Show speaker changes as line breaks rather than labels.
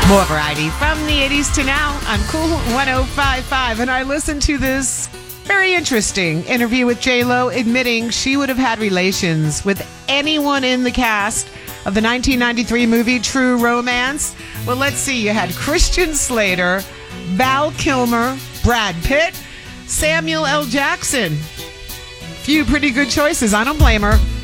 More variety from the 80s to now. I'm Cool 105.5, and I listened to this very interesting interview with J-Lo admitting she would have had relations with anyone in the cast of the 1993 movie True Romance. Well, let's see. You had Christian Slater, Val Kilmer, Brad Pitt, Samuel L. Jackson. Few pretty good choices. I don't blame her.